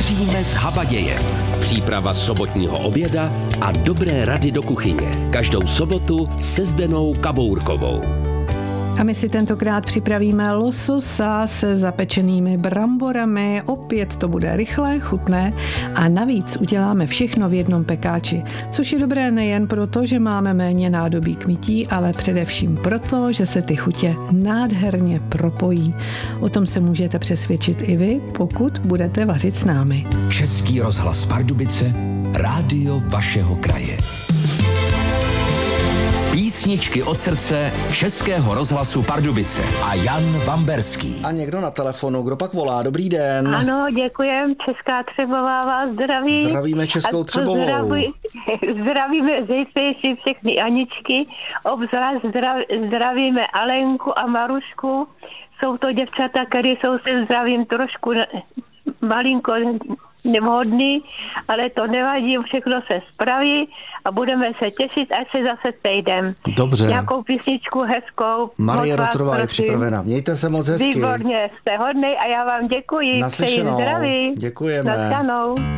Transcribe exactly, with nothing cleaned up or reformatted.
Vaříme s habadějem. Příprava sobotního oběda a dobré rady do kuchyně. Každou sobotu se Zdenou Kabourkovou. A my si tentokrát připravíme lososa se zapečenými bramborami. Opět to bude rychlé, chutné a navíc uděláme všechno v jednom pekáči. Což je dobré nejen proto, že máme méně nádobí k mytí, ale především proto, že se ty chutě nádherně propojí. O tom se můžete přesvědčit i vy, pokud budete vařit s námi. Český rozhlas Pardubice, rádio vašeho kraje. Písničky od srdce Českého rozhlasu Pardubice a Jan Vamberský. A někdo na telefonu, kdo pak volá? Dobrý den. Ano, děkujem. Česká Třebová vás zdraví. Zdravíme Českou Třebovou. Zdraví, zdravíme zejtřejší všechny Aničky. Obzvlášť zdrav, zdravíme Alenku a Marušku. Jsou to děvčata, které jsou se zdravím trošku malinko nevhodný, ale to nevadí, všechno se spraví a budeme se těšit, až se zase sejdem. Dobře. Nějakou písničku hezkou. Marie Rotrová je připravena. Mějte se moc hezky. Výborně, jste hodnej a já vám děkuji. Naslyšenou. Přeji zdraví. Děkujeme. Naslyšenou.